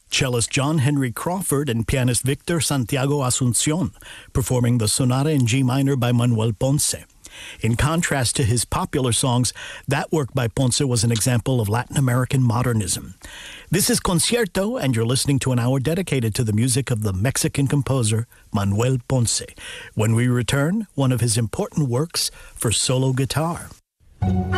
cellist John Henry Crawford and pianist Victor Santiago Asuncion, performing the Sonata in G minor by Manuel Ponce. In contrast to his popular songs, that work by Ponce was an example of Latin American modernism. This is Concierto, and you're listening to an hour dedicated to the music of the Mexican composer Manuel Ponce. When we return, one of his important works for solo guitar.